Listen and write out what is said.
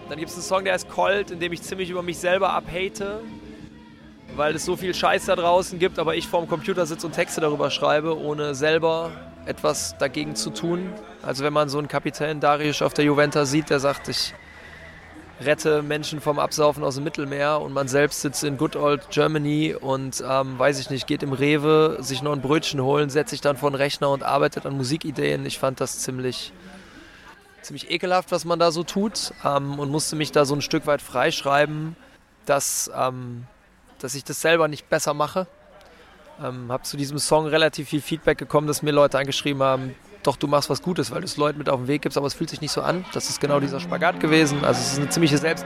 Dann gibt es einen Song, der heißt Cold, in dem ich ziemlich über mich selber abhate, weil es so viel Scheiß da draußen gibt, aber ich vorm Computer sitze und Texte darüber schreibe, ohne selber etwas dagegen zu tun. Also wenn man so einen Kapitän Darius auf der Juventa sieht, der sagt, ich rette Menschen vom Absaufen aus dem Mittelmeer und man selbst sitzt in good old Germany und weiß ich nicht, geht im Rewe, sich noch ein Brötchen holen, setzt sich dann vor den Rechner und arbeitet an Musikideen. Ich fand das ziemlich ekelhaft, was man da so tut, und musste mich da so ein Stück weit freischreiben, dass ich das selber nicht besser mache. Habe zu diesem Song relativ viel Feedback bekommen, dass mir Leute angeschrieben haben, doch, du machst was Gutes, weil du es Leuten mit auf den Weg gibst, aber es fühlt sich nicht so an. Das ist genau dieser Spagat gewesen. Also es ist eine ziemliche